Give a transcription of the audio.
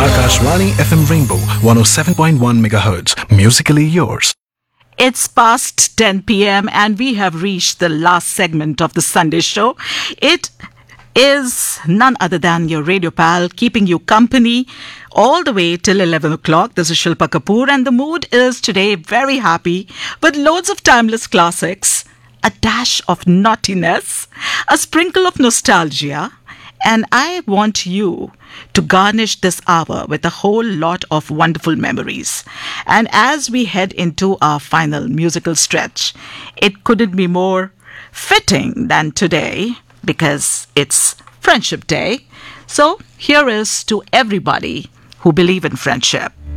Akashvani FM Rainbow 107.1 megahertz. Musically yours. It's past 10 p.m. and we have reached the last segment of the Sunday show. It is none other than your radio pal keeping you company all the way till 11 o'clock. This is Shilpa Kapoor and the mood is today very happy with loads of timeless classics, a dash of naughtiness, a sprinkle of nostalgia, and I want you to garnish this hour with a whole lot of wonderful memories. And as we head into our final musical stretch, it couldn't be more fitting than today because it's Friendship Day. So here is to everybody who believe in friendship.